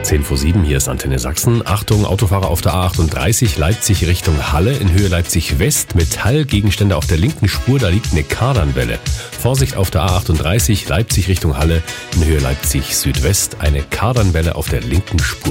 10 vor 7, hier ist Antenne Sachsen. Achtung, Autofahrer auf der A38 Leipzig Richtung Halle. In Höhe Leipzig West, Metallgegenstände auf der linken Spur, da liegt eine Kardanwelle. Vorsicht auf der A38 Leipzig Richtung Halle. In Höhe Leipzig Südwest, eine Kardanwelle auf der linken Spur.